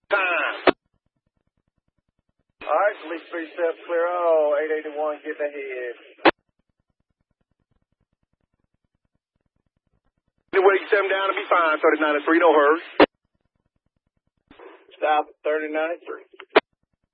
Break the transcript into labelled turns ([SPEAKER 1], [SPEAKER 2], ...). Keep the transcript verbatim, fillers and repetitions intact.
[SPEAKER 1] Time.
[SPEAKER 2] All right, at least three steps clear. Oh, eight eighty-one, getting ahead.
[SPEAKER 1] Anyway, you set him down and be fine. thirty-nine and three, no hurry.
[SPEAKER 2] Stop at thirty-nine and three.